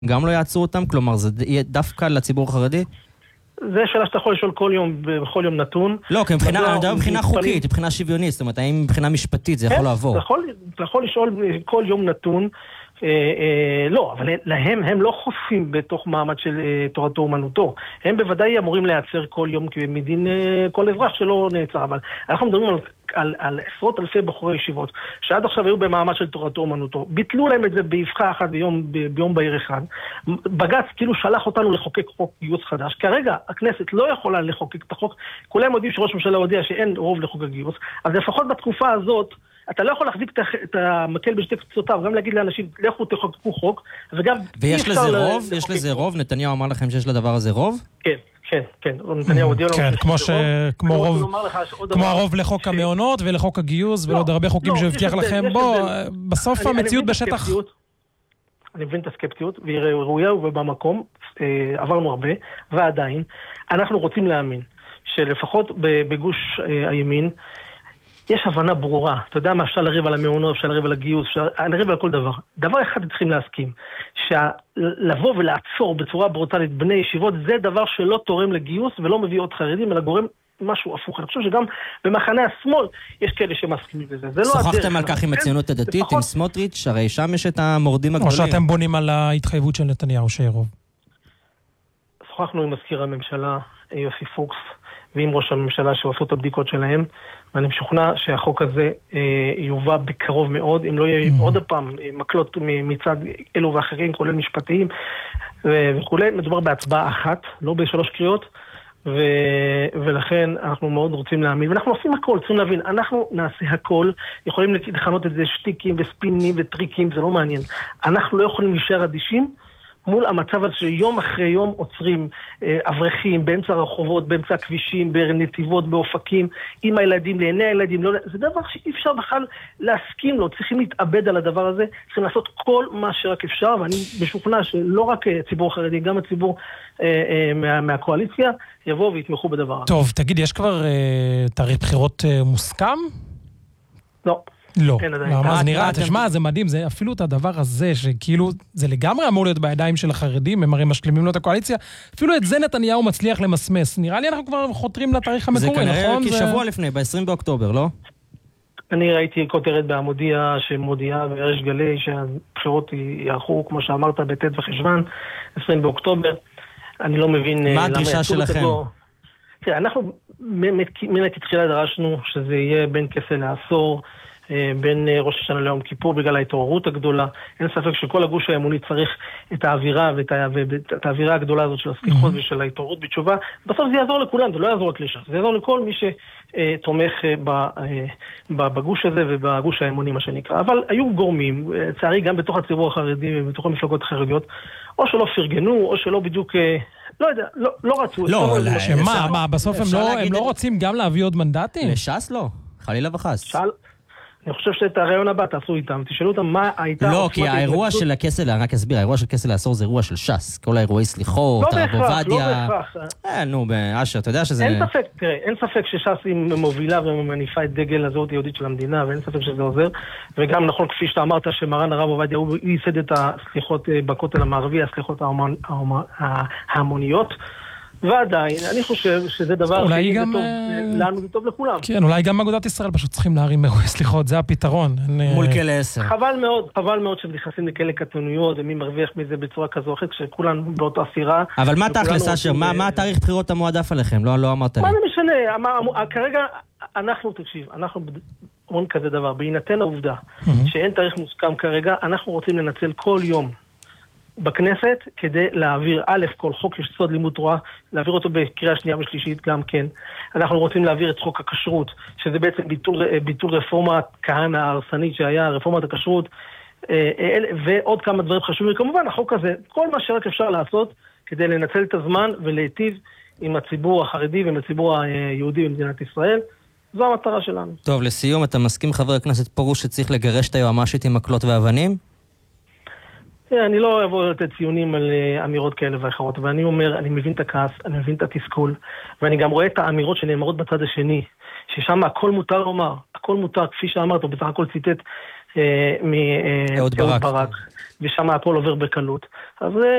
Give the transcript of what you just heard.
גם לא יעצרו אותם? כלומר, זה יהיה דווקא לציבור החרדי? זה שאלה שאתה יכול לשאול כל יום, בכל יום נתון. לא, כי מבחינה חוקית, מבחינה שוויונית, זאת אומרת, האם מבחינה משפטית זה יכול לעבור? אתה יכול לשאול כל יום נתון, לא, אבל הם לא חופים בתוך מעמד של תורתו אומנותו. הם בוודאי אמורים להיעצר כל יום כמדין כל אזרח שלא נעצר, אבל אנחנו מדברים על עשרות אלפי בחורי ישיבות, שעד עכשיו היו במעמד של תורתו אומנותו. ביטלו להם את זה באבחה אחת ביום בהיר אחד. בג"ץ כאילו שלח אותנו לחוקק חוק גיוס חדש. כרגע הכנסת לא יכולה לחוקק את החוק. כולם יודעים שראש ממשלה הודיע שאין רוב לחוק הגיוס. אז לפחות בתקופה הזאת, אתה לא יכול להחזיק את המקל בשתי קצותיו, גם להגיד לאנשים, לכו תחוקקו חוק, וגם... ויש לזה רוב? יש לזה רוב? נתניהו אמר לכם שיש לדבר הזה רוב? כן, נתניהו הודיע לו... כן, כמו הרוב לחוק המעונות ולחוק הגיוס, ולא הרבה חוקים שהבטיח לכם, בוא, בסוף המציאות בשטח... אני מבין את הסקפטיות, והיא ראויה ובמקום, עברנו הרבה, ועדיין, אנחנו רוצים להאמין, שלפחות בגוש הימין, יש הבנה ברורה. אתה יודע מה, אפשר לריב על המעונות, אפשר לריב על הגיוס, אפשר לריב על כל דבר. דבר אחד צריכים להסכים, שלבוא ולעצור בצורה ברוטלית בני ישיבות, זה דבר שלא תורם לגיוס ולא מביא עוד חרדים, אלא גורם משהו הפוך. אני חושב שגם במחנה השמאל יש כאלה שמסכימים לזה. שוחחתם על כך עם הציונות הדתית, עם סמוטריץ', הרי שם יש את המורדים הגדולים. או שאתם בונים על ההתחייבות של נתניהו שירוב? שוחחנו עם מזכיר הממשלה, יוסי פוקס, ועם ראש הממשלה שעשו את הבדיקות שלהם, ואני משוכנע שהחוק הזה יובא בקרוב מאוד, אם לא יהיה עוד פעם מקלות מצד אלו ואחרים, כולל משפטיים וכולי, מדובר בהצבעה אחת, לא בשלוש קריאות, ולכן אנחנו מאוד רוצים להאמין, ואנחנו עושים הכל, צריכים להבין, אנחנו נעשה הכל, יכולים לכנות את זה שטיקים וספינים וטריקים, זה לא מעניין, אנחנו לא יכולים להישאר אדישים, מול המצב הזה שיום אחרי יום עוצרים אברכים באמצע הרחובות, באמצע הכבישים, בנתיבות, באופקים, עם הילדים, לעיני הילדים, לא, זה דבר שאי אפשר בכלל להסכים לו, צריכים להתאבד על הדבר הזה, צריכים לעשות כל מה שרק אפשר, ואני משוכנע שלא רק ציבור חרדי, גם הציבור מהקואליציה, יבואו ויתמכו בדבר הזה. טוב, תגיד, יש כבר תאריך בחירות מוסכם? לא. לא, אז נראה, תשמע, זה מדהים, זה אפילו את הדבר הזה, שכאילו, זה לגמרי אמור להיות בידיים של החרדים, הם הרי משלימים לו את הקואליציה, אפילו את זה נתניהו מצליח למסמס, נראה לי אנחנו כבר חותרים לתאריך המקורי, נכון? זה כנראה כשבוע לפני, ב-20 באוקטובר, לא? אני ראיתי כותרת בעמודיה שמודיעה ויש גלי שהבחירות יערכו, כמו שאמרת, בט' וחשבן, 20 באוקטובר, אני לא מבין... מה הדרישה שלכם? תראה, אנחנו מן התחילה דרשנו שזה יהיה בין כסה לעשור, בין ראש השנה ליום כיפור בגלל ההתעוררות הגדולה. אין ספק שכל הגוש האמוני צריך את האווירה ואת האווירה הגדולה הזאת של הסליחות ושל ההתעוררות בתשובה. בסוף זה יעזור לכולם, זה לא יעזור רק לש"ס. זה יעזור לכל מי שתומך בגוש הזה ובגוש האמוני, מה שנקרא. אבל היו גורמים, צערי גם בתוך הציבור החרדי ובתוך המפלגות החרדיות, או שלא פרגנו, או שלא בדיוק... לא יודע, לא רצו. לא, מה, בסוף הם לא רוצים גם להביא עוד מנדטים? לש"ס לא, חלילה וחס. אני חושב שאת הרעיון הבא תעשו איתם, תשאלו אותם מה הייתה... לא, כי האירוע של הכסל, אני רק אסביר, האירוע של כסל לעשור זה אירוע של ש"ס, כל האירועי סליחות, הרב עובדיה... לא בהכרח. נו, באשר, אתה יודע שזה... אין ספק שש"ס היא מובילה ומניפה את דגל הזהות היהודית של המדינה, ואין ספק שזה עוזר, וגם נכון כפי שאתה אמרת שמרן הרב עובדיה, הוא ייסד את הסליחות בכותל המערבי, הסליחות ההמוניות, ועדיין, אני חושב שזה דבר שטוב לנו וטוב לכולם. כן, אולי גם אגודת ישראל פשוט צריכים להרים סליחות, זה הפתרון. מול כלא 10. חבל מאוד שנכנסים לכלא קטנוניות, ומי מרוויח מזה בצורה כזו או אחרת, כשכולנו באותה אסירה. אבל מה תכלס, אשר? מה התאריך בחירות המועדף עליכם? לא אמרת לי. מה זה משנה? כרגע, תקשיב, אנחנו אומרים כזה דבר, בהינתן העובדה שאין תאריך מוסכם כרגע, אנחנו רוצים לנצל כל יום בכנסת, כדי להעביר כל חוק יסוד לימוד תורה, להעביר אותו בקריאה שנייה ושלישית גם כן. אנחנו רוצים להעביר את חוק הכשרות, שזה בעצם ביטול רפורמת כהנא ההרסנית שהיה, רפורמת הכשרות, ועוד כמה דברים חשובים. כמובן, החוק הזה, כל מה שרק אפשר לעשות, כדי לנצל את הזמן ולהיטיב עם הציבור החרדי ועם הציבור היהודי במדינת ישראל. זו המטרה שלנו. טוב, לסיום, אתה מסכים חבר הכנסת פרוש שצריך לגרש את היועמ"שית עם מקלות ואבנים? אני לא אבוא לתת ציונים על אמירות כאלה ואחרות, ואני אומר, אני מבין את הכעס, אני מבין את התסכול, ואני גם רואה את האמירות שנאמרות בצד השני, ששם הכל מותר לומר, הכל מותר, כפי שאמרת, בסך הכל ציטט מאהוד ברק. ושם הכל עובר בקלות. אז